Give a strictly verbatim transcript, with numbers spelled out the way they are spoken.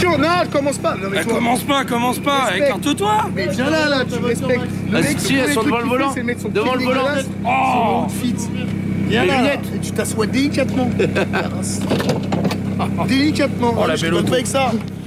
attention, non, commence pas. Non, mais Bah, toi, commence pas, commence pas, respecte. écarte-toi. Mais viens là, là, tu respectes. Le Ah, mec, si, le elles sont premier devant truc le qu'il fait, volant. c'est mettre son Devant pied le volant. dégueulasse, Oh. son outfit. Viens Les là, là, lunettes. et tu t'assois délicatement. Délicatement. Oh, la Je belle te donne auto. pas avec ça.